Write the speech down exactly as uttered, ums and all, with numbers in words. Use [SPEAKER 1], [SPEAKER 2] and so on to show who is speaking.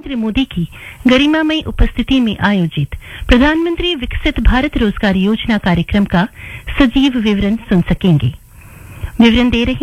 [SPEAKER 1] प्रधानमंत्री मोदी की गरिमामयी उपस्थिति में आयोजित प्रधानमंत्री विकसित भारत रोजगार योजना कार्यक्रम का सजीव विवरण सुन सकेंगे। विवरण दे रही